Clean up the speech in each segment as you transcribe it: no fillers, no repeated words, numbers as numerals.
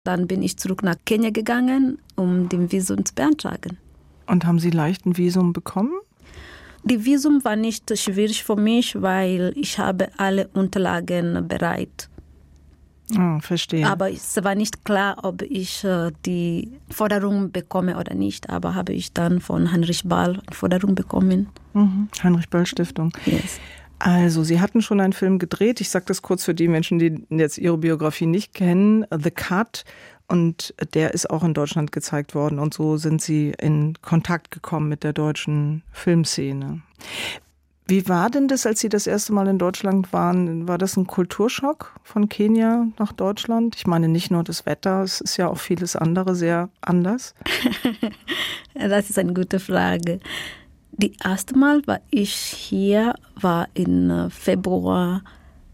Dann bin ich zurück nach Kenia gegangen, um den Visum zu beantragen. Und haben Sie leicht ein Visum bekommen? Die Visum war nicht schwierig für mich, weil ich habe alle Unterlagen bereit. Verstehe. Aber es war nicht klar, ob ich die Forderung bekomme oder nicht. Aber habe ich dann von Heinrich Böll eine Forderung bekommen. Heinrich Böll Stiftung. Yes. Also, Sie hatten schon einen Film gedreht. Ich sage das kurz für die Menschen, die jetzt Ihre Biografie nicht kennen. The Cut. Und der ist auch in Deutschland gezeigt worden. Und so sind Sie in Kontakt gekommen mit der deutschen Filmszene. Wie war denn das, als Sie das erste Mal in Deutschland waren? War das ein Kulturschock von Kenia nach Deutschland? Ich meine, nicht nur das Wetter, es ist ja auch vieles andere sehr anders. Das ist eine gute Frage. Die erste Mal war ich hier, war im Februar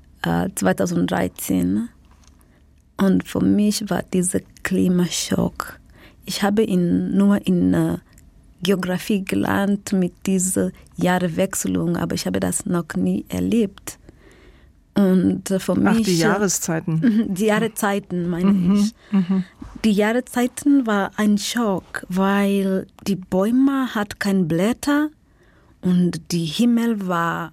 2013. Und für mich war dieser Klimaschock. Ich habe nur in Geografie gelernt mit dieser Jahrewechselung, aber ich habe das noch nie erlebt. Und für mich... die Jahreszeiten. Die Jahreszeiten, meine ich. Die Jahreszeiten war ein Schock, weil die Bäume hat keine Blätter und der Himmel war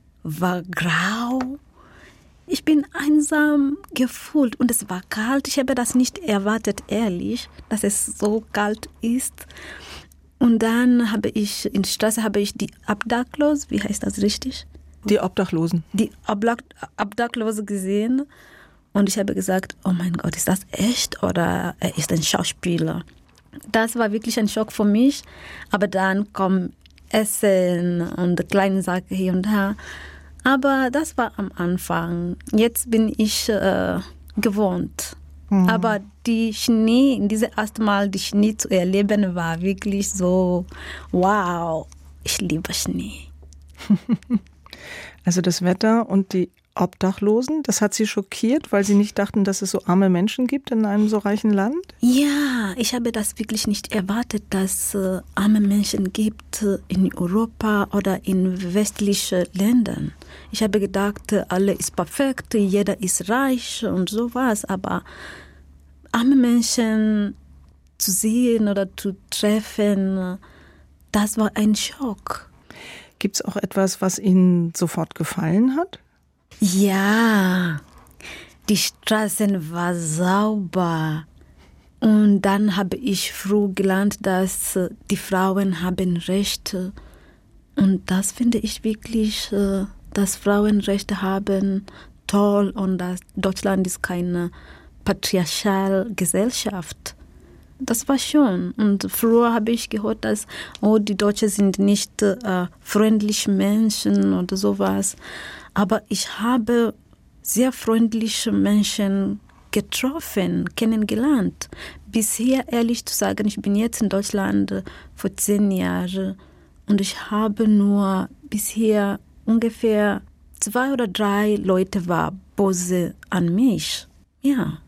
grau. Ich bin einsam gefühlt und es war kalt. Ich habe das nicht erwartet, ehrlich, dass es so kalt ist. Und dann habe ich in der Straße die Obdachlosen, wie heißt das richtig? Die Obdachlosen. Die Obdachlosen gesehen und ich habe gesagt, oh mein Gott, ist das echt oder er ist ein Schauspieler? Das war wirklich ein Schock für mich, aber dann kommt Essen und kleine Sachen hier und da. Aber das war am Anfang. Jetzt bin ich gewohnt. Aber die Schnee, dieses erste Mal die Schnee zu erleben, war wirklich so, wow, ich liebe Schnee. Also das Wetter und die Obdachlosen, das hat Sie schockiert, weil Sie nicht dachten, dass es so arme Menschen gibt in einem so reichen Land? Ja, ich habe das wirklich nicht erwartet, dass es arme Menschen gibt in Europa oder in westlichen Ländern. Ich habe gedacht, alles ist perfekt, jeder ist reich und sowas, aber arme Menschen zu sehen oder zu treffen, das war ein Schock. Gibt es auch etwas, was Ihnen sofort gefallen hat? Ja, die Straßen waren sauber. Und dann habe ich früh gelernt, dass die Frauen haben Rechte. Und das finde ich wirklich, dass Frauen Rechte haben, toll. Und dass Deutschland ist keine patriarchale Gesellschaft. Das war schön. Und früher habe ich gehört, dass die Deutschen sind nicht freundliche Menschen oder sowas. Aber ich habe sehr freundliche Menschen getroffen, kennengelernt. Bisher, ehrlich zu sagen, ich bin jetzt in Deutschland vor 10 Jahren und ich habe nur bisher ungefähr 2 oder 3 Leute waren böse an mich. Ja.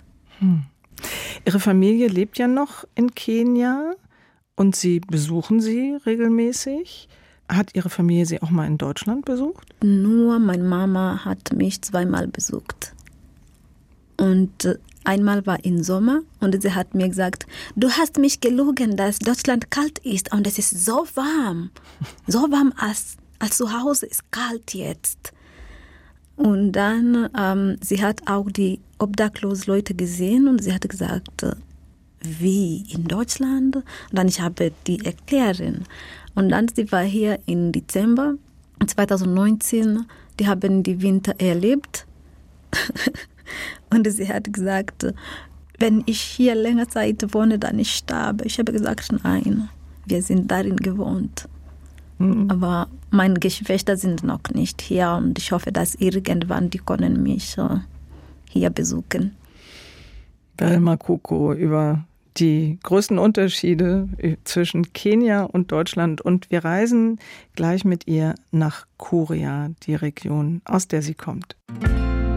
Ihre Familie lebt ja noch in Kenia und Sie besuchen sie regelmäßig. Hat Ihre Familie Sie auch mal in Deutschland besucht? Nur meine Mama hat mich 2-mal besucht. Und einmal war im Sommer und sie hat mir gesagt, du hast mich gelogen, dass Deutschland kalt ist und es ist so warm. So warm als zu Hause ist kalt jetzt. Und dann, sie hat auch die obdachlosen Leute gesehen und sie hat gesagt, wie in Deutschland? Und dann ich habe die erklären. Und dann, sie war hier im Dezember 2019, die haben die Winter erlebt. Und sie hat gesagt, wenn ich hier länger Zeit wohne, dann ich sterbe. Ich habe gesagt, nein, wir sind darin gewohnt. Aber meine Geschwister sind noch nicht hier und ich hoffe, dass irgendwann die können mich hier besuchen. Beryl Makoko über die größten Unterschiede zwischen Kenia und Deutschland. Und wir reisen gleich mit ihr nach Kuria, die Region, aus der sie kommt.